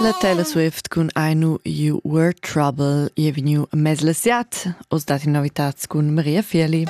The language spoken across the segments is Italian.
La Taylor Swift con I Knew You Were Trouble e vegniu mes lesiat. Os dati novitats con Maria Fieli.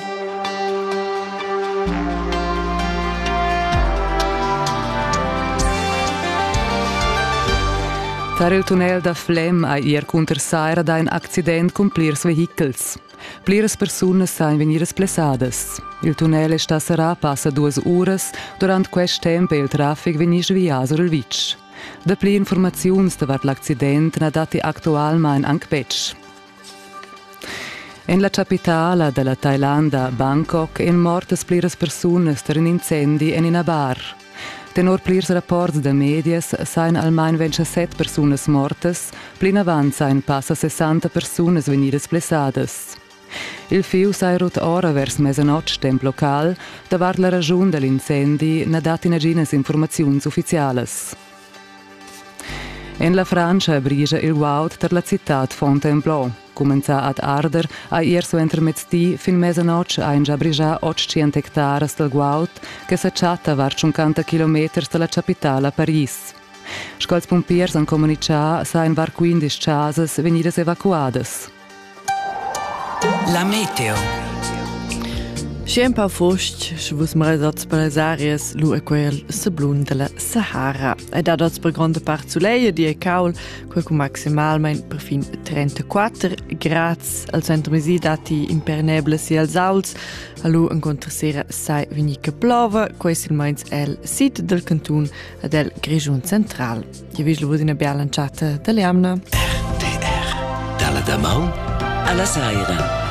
Tar il tunnel da Flem a ier cuntersaira da un accident con plirs vehicles. Pliras persunas sain veniras plesadas. Il tunnel è stasera passa 2 uras, durant quest tempo il traffic veni svias ur il vitg. Da pli informaziuns davart l'accident na dati actualmein anche petsch. En la capitala della Thailanda, Bangkok, en mortas pliras persunas ter un incendi en in a bar. Tenor plirs rapports da medias sain almain 27 persunas mortas, plin avant sain passa 60 persunas venidas plesadas. Il fiu sai rut ora vers mesanotg temp local, davart la ragiun dell'incendi na dat inaginas informaziuns ufficialas. En la Francia briga il Wout ter la città Fontainebleau. Comenza ad arder a ier so entre mezzdi fin mesanotg ein già brigia 800 hectares del Wout che s'acciatta var 50 kilometers dalla capitala Paris. Scols pompiers han comunicia sain var 15 casas venidas evacuadas. La meteo. Schön pau fust, schwus maradotz per les areas, lu e quel sablun della Sahara. E dadotz per grande part soleil, di e caul, quel cu maximalmein per fin 34 grads. Al centro mesi dati imperneble si als auls, a lu incontra sera sai veni che plova, quei silmeins el sit del cantun ed el grigiun central. Je vis lu vudina bia lanciata da Liamna. RTR, dalla Damau alla Saira.